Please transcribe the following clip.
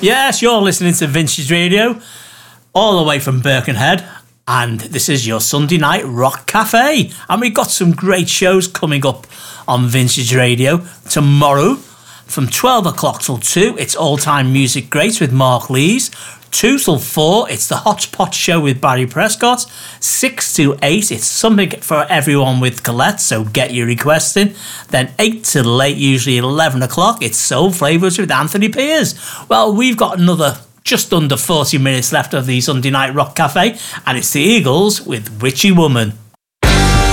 Yes, you're listening to Vintage Radio, all the way from Birkenhead, and this is your Sunday night rock cafe. And we've got some great shows coming up on Vintage Radio tomorrow. From 12 o'clock till 2, it's All Time Music Greats with Mark Lees. 2 till 4, it's the Hot Pot Show with Barry Prescott. 6 to 8, it's Something for Everyone with Colette, so get your request in. Then 8 till late, usually 11 o'clock, it's Soul Flavours with Anthony Piers. Well, we've got another just under 40 minutes left of the Sunday Night Rock Cafe, and it's the Eagles with Witchy Woman.